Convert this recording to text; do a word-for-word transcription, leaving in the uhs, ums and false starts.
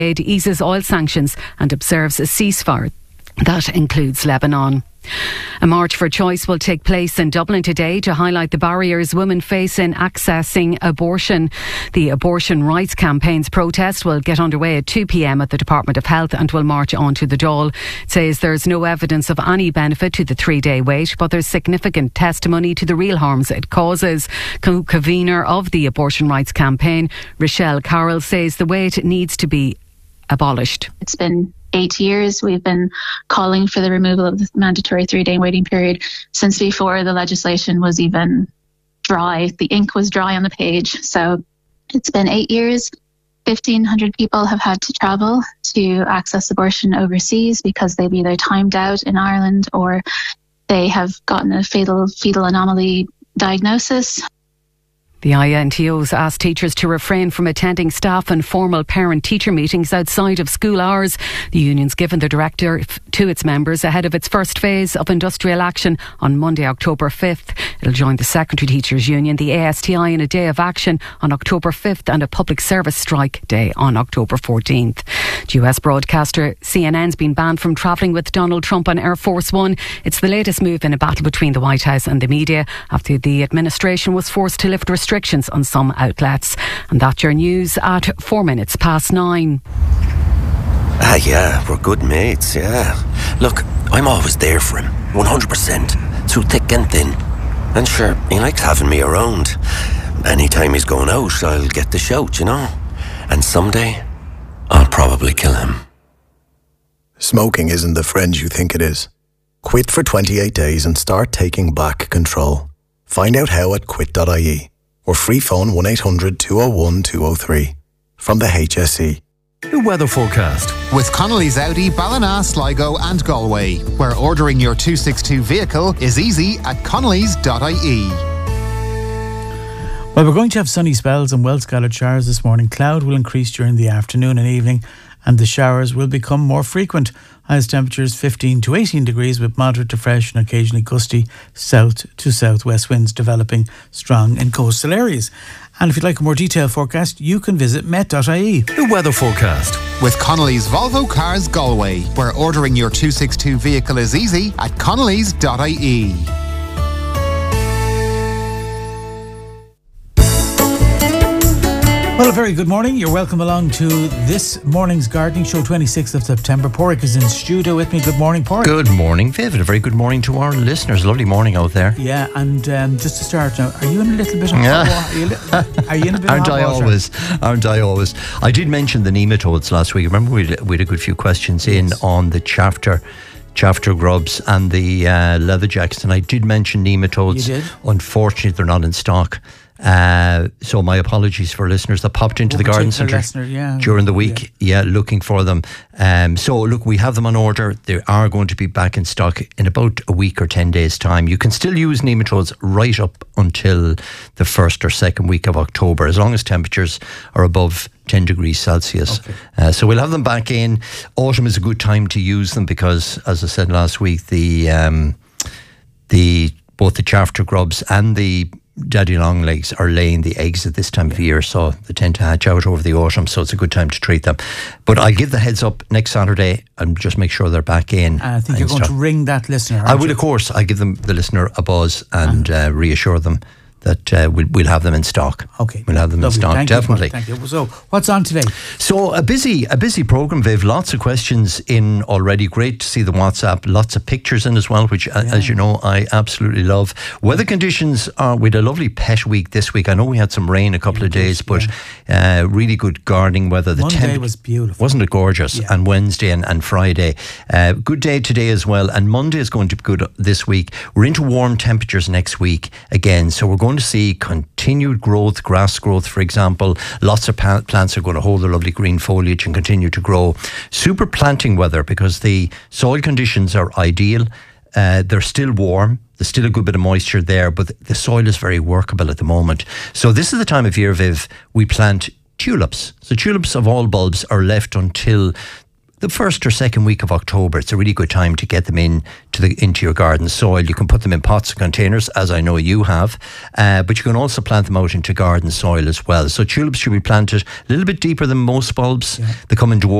eases oil sanctions and observes a ceasefire. That includes Lebanon. A March for Choice will take place in Dublin today to highlight the barriers women face in accessing abortion. The Abortion Rights Campaign's protest will get underway at two p.m. at the Department of Health and will march on to the Dáil. It says there's no evidence of any benefit to the three-day wait, but there's significant testimony to the real harms it causes. Co- convener of the Abortion Rights Campaign, Rochelle Carroll, says the wait needs to be abolished. It's been eight years. We've been calling for the removal of the mandatory three-day waiting period since before the legislation was even dry. The ink was dry on the page. So it's been eight years. fifteen hundred people have had to travel to access abortion overseas because they've either timed out in Ireland or they have gotten a fatal fetal anomaly diagnosis. The I N T Os asked teachers to refrain from attending staff and formal parent-teacher meetings outside of school hours. The union's given the directive to its members ahead of its first phase of industrial action on Monday, October fifth. It'll join the Secondary Teachers Union, the A S T I, in a day of action on October fifth and a public service strike day on October fourteenth. The U S broadcaster C N N's been banned from travelling with Donald Trump on Air Force One. It's the latest move in a battle between the White House and the media after the administration was forced to lift restrictions restrictions on some outlets. And that's your news at four minutes past nine. Ah, yeah, we're good mates, yeah. Look, I'm always there for him, one hundred percent, through thick and thin. And sure, he likes having me around. Anytime he's going out, I'll get the shout, you know. And someday, I'll probably kill him. Smoking isn't the friend you think it is. Quit for twenty-eight days and start taking back control. Find out how at quit dot I E. Or free phone one eight hundred two oh one two oh three. From the H S E. The weather forecast with Connolly's Audi, Ballina, Sligo and Galway, where ordering your two sixty-two vehicle is easy at connellys dot I E. Well, we're going to have sunny spells and well-scattered showers this morning. Cloud will increase during the afternoon and evening, and the showers will become more frequent. Highest temperatures fifteen to eighteen degrees with moderate to fresh and occasionally gusty south to southwest winds developing strong in coastal areas. And if you'd like a more detailed forecast, you can visit met dot I E. The weather forecast with Connolly's Volvo Cars Galway, where ordering your two sixty-two vehicle is easy at connellys dot I E. Well, a very good morning. You're welcome along to this morning's gardening show, twenty-sixth of September. Porrick is in studio with me. Good morning, Porrick. Good morning, Viv. A very good morning to our listeners. Lovely morning out there. Yeah, and um, just to start now, are you in a little bit of yeah. hot water? Are you, li- are you in a bit Aren't of hot I water? always? Aren't I always? I did mention the nematodes last week. Remember we had, we had a good few questions in yes. on the chafter. Chafter grubs and the uh, leather jackets, and I did mention nematodes. You did? Unfortunately, they're not in stock. Uh, so my apologies for listeners that popped into One the garden particular centre listener, yeah. during the week, yeah. yeah, looking for them. Um, so look, we have them on order. They are going to be back in stock in about a week or ten days' time. You can still use nematodes right up until the first or second week of October, as long as temperatures are above ten degrees Celsius. Okay. Uh, so we'll have them back in. Autumn is a good time to use them because, as I said last week, the um, the both the chafter grubs and the daddy longlegs are laying the eggs at this time yeah. of year, so they tend to hatch out over the autumn, so it's a good time to treat them. But I'll give the heads up next Saturday and just make sure they're back in. I think you're going to ring that listener. I will, of course. I give them the listener a buzz and uh, uh, reassure them that uh, we'll, we'll have them in stock. Okay. We'll have them Lovely. in stock, Thank definitely. You, Thank you. So, what's on today? So, a busy a busy programme, Viv. Lots of questions in already. Great to see the WhatsApp. Lots of pictures in as well, which, yeah. as you know, I absolutely love. Weather conditions are, we had a lovely pet week this week. I know we had some rain a couple of days, but yeah. uh, really good gardening weather. The Monday temp- was beautiful. Wasn't it gorgeous? Yeah. And Wednesday and, and Friday. Uh, good day today as well. And Monday is going to be good this week. We're into warm temperatures next week again. So, we're going to see con- continued growth, grass growth, for example. Lots of pa- plants are going to hold their lovely green foliage and continue to grow. Super planting weather because the soil conditions are ideal. Uh, they're still warm. There's still a good bit of moisture there, but the soil is very workable at the moment. So this is the time of year, Viv, we plant tulips. So tulips of all bulbs are left until the first or second week of October. It's a really good time to get them in to the into your garden soil. You can put them in pots and containers, as I know you have, uh, but you can also plant them out into garden soil as well. So tulips should be planted a little bit deeper than most bulbs. Yeah. They come in dwarf